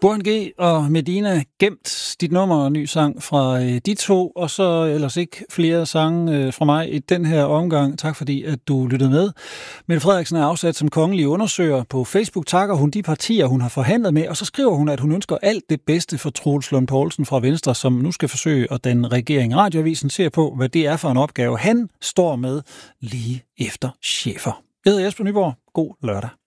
Burhan G. og Medina, Gemt, dit nummer og ny sang fra de to, og så ellers ikke flere sange fra mig i den her omgang. Tak fordi, at du lyttede med. Mette Frederiksen er afsat som kongelig undersøger. På Facebook takker hun de partier, hun har forhandlet med, og så skriver hun, at hun ønsker alt det bedste for Troels Lund Poulsen fra Venstre, som nu skal forsøge at danne regering. Radioavisen ser på, hvad det er for en opgave, han står med lige efter chefer. Jeg hedder Jesper Nyborg. God lørdag.